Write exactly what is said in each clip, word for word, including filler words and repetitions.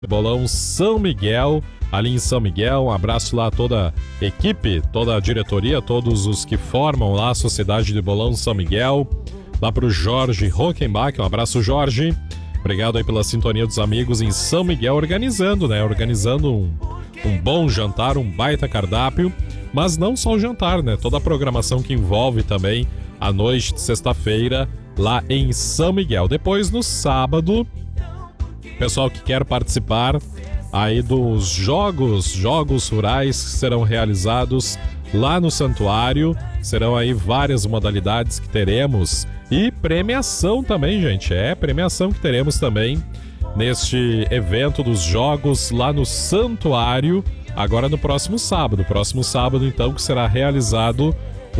Bolão São Miguel, ali em São Miguel. Um abraço lá a toda a equipe, toda a diretoria, todos os que formam lá a Sociedade de Bolão São Miguel. Lá pro Jorge Rockenbach, um abraço, Jorge. Obrigado aí pela sintonia dos amigos em São Miguel, organizando, né? Organizando um, um bom jantar, um baita cardápio. Mas não só o jantar, né? Toda a programação que envolve também a noite de sexta-feira lá em São Miguel. Depois, no sábado, pessoal que quer participar aí dos jogos, jogos rurais que serão realizados lá no santuário. Serão aí várias modalidades que teremos e premiação também, gente. É, premiação que teremos também neste evento dos jogos lá no santuário, agora no próximo sábado. Próximo sábado, então, que será realizado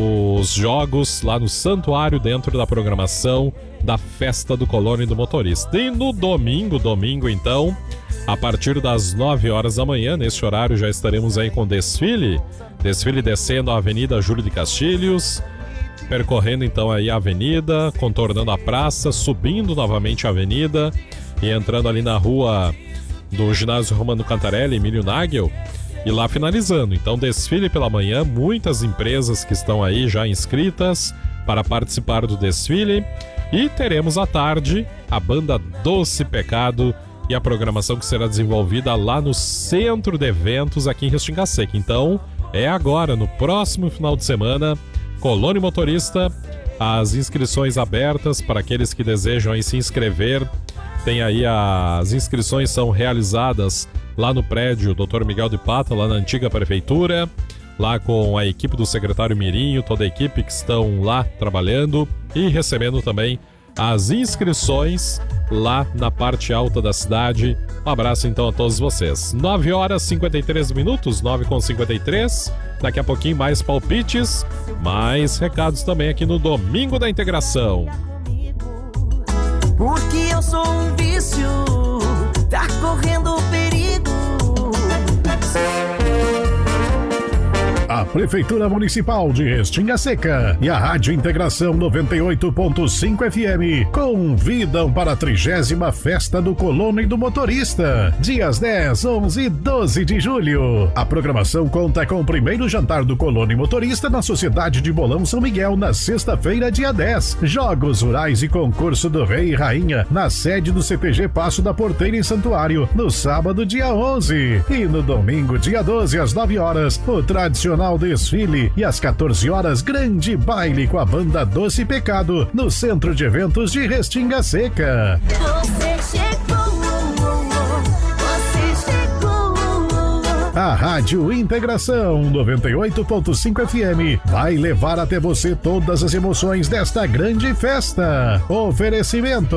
os jogos lá no santuário dentro da programação da Festa do Colono e do Motorista. E no domingo, domingo, então, a partir das nove horas da manhã, nesse horário já estaremos aí com desfile, desfile descendo a Avenida Júlio de Castilhos, percorrendo então aí a avenida, contornando a praça, subindo novamente a avenida e entrando ali na rua do Ginásio Romano Cantarelli, Emílio Nagel, e lá finalizando. Então, desfile pela manhã, muitas empresas que estão aí já inscritas para participar do desfile, e teremos à tarde a banda Doce Pecado e a programação que será desenvolvida lá no Centro de Eventos aqui em Restinga Seca. Então, é agora, no próximo final de semana, Colono e Motorista, as inscrições abertas para aqueles que desejam aí se inscrever. Tem aí as inscrições são realizadas lá no prédio doutor Miguel de Pata, lá na antiga prefeitura, lá com a equipe do secretário Mirinho, toda a equipe que estão lá trabalhando e recebendo também as inscrições lá na parte alta da cidade. Um abraço então a todos vocês. nove horas e cinquenta e três minutos, nove com cinquenta e três. Daqui a pouquinho mais palpites, mais recados também aqui no Domingo da Integração. Porque eu sou um vício, tá correndo perigo. A Prefeitura Municipal de Restinga Seca e a Rádio Integração noventa e oito ponto cinco F M convidam para a trigésima Festa do Colono e do Motorista, dias dez, onze e doze de julho. A programação conta com o primeiro jantar do Colono e Motorista na Sociedade de Bolão São Miguel, na sexta-feira, dia dez. Jogos rurais e concurso do Rei e Rainha na sede do C T G Passo da Porteira em Santuário, no sábado, dia onze. E no domingo, dia doze, às nove horas, o tradicional desfile, e às quatorze horas, grande baile com a banda Doce Pecado no Centro de Eventos de Restinga Seca. Você chegou, você chegou. A Rádio Integração noventa e oito ponto cinco F M vai levar até você todas as emoções desta grande festa. Oferecimento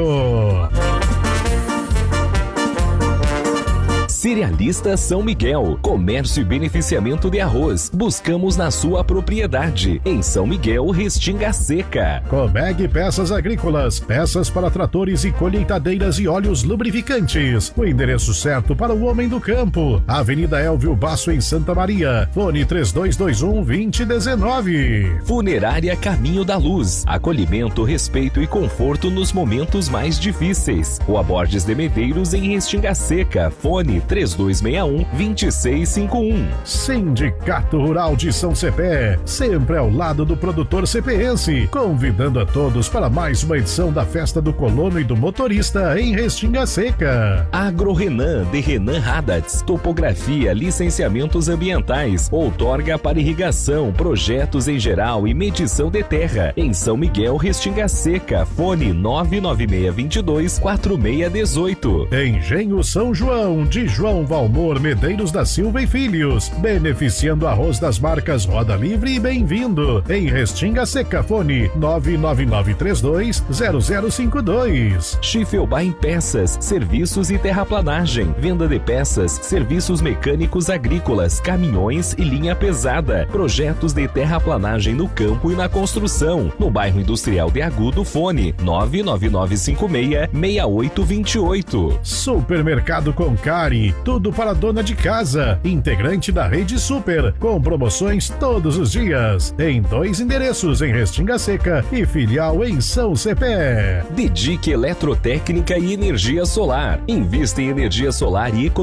Cerealista São Miguel, comércio e beneficiamento de arroz. Buscamos na sua propriedade. Em São Miguel, Restinga Seca. Comeg Peças Agrícolas, peças para tratores e colheitadeiras e óleos lubrificantes. O endereço certo para o homem do campo. Avenida Elvio Basso, em Santa Maria. Fone três dois dois um, dois zero um nove. Funerária Caminho da Luz. Acolhimento, respeito e conforto nos momentos mais difíceis. Rua Borges de Medeiros, em Restinga Seca. Fone três dois seis um, dois seis cinco um. Sindicato Rural de São Cepé, sempre ao lado do produtor cepeense, convidando a todos para mais uma edição da Festa do Colono e do Motorista em Restinga Seca. Agro Renan, de Renan Haddats, topografia, licenciamentos ambientais, outorga para irrigação, projetos em geral e medição de terra, em São Miguel, Restinga Seca. Fone nove nove seis dois dois, quatro seis um oito. Engenho São João, de João Valmor Medeiros da Silva e Filhos, beneficiando arroz das marcas Roda Livre e Bem-vindo, em Restinga Seca. Fone nove nove nove três dois, zero zero cinco dois. Schiffelbein Peças, serviços e terraplanagem, venda de peças, serviços mecânicos agrícolas, caminhões e linha pesada, projetos de terraplanagem no campo e na construção, no bairro industrial de Agudo. Fone nove nove nove cinco seis, seis oito dois oito. Supermercado Concari, tudo para a dona de casa, integrante da Rede Super, com promoções todos os dias, em dois endereços em Restinga Seca e filial em São Cepé. Dedique Eletrotécnica e Energia Solar. Invista em energia solar e economia